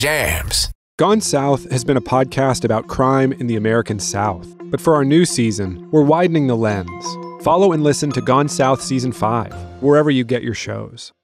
Jams. Gone South has been a podcast about crime in the American South. But for our new season, we're widening the lens. Follow and listen to Gone South Season 5, wherever you get your shows.